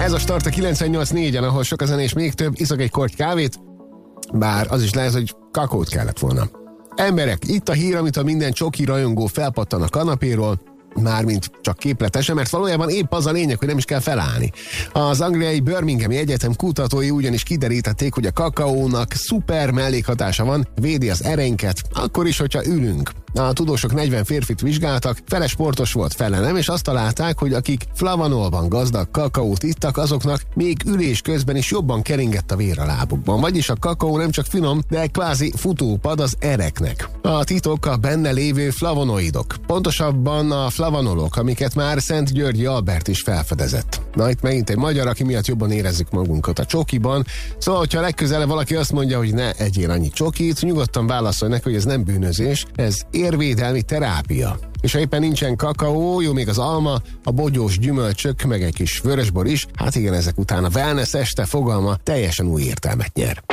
Ez a Start a 98.4-en, ahol sok a zene és még több, iszok egy korty kávét, bár az is lehet, hogy kakaót kellett volna. Emberek, itt a hír, amit a minden csoki rajongó felpattan a kanapéról, mármint csak képletesen, mert valójában épp az a lényeg, hogy nem is kell felállni. Az angliai Birminghami Egyetem kutatói ugyanis kiderítették, hogy a kakaónak szuper mellékhatása van, védi az ereinket, akkor is, hogyha ülünk. A tudósok 40 férfit vizsgáltak, fele sportos volt, fele nem, és azt találták, hogy akik flavanolban gazdag kakaót ittak, azoknak még ülés közben is jobban keringett a vér a lábukban. Vagyis a kakaó nem csak finom, de kvázi futópad az ereknek. A titok a benne lévő flavonoidok. Pontosabban a flavanolok, amiket már Szent Györgyi Albert is felfedezett. Na, itt megint egy magyar, aki miatt jobban érezzük magunkat a csokiban. Szóval, hogyha legközelebb valaki azt mondja, hogy ne egyél annyi csokit, nyugodtan válaszolj neki, hogy ez nem bűnözés, ez érvédelmi terápia. És ha éppen nincsen kakaó, jó még az alma, a bogyós gyümölcsök, meg egy kis vörösbor is, hát igen, ezek után a wellness este fogalma teljesen új értelmet nyer.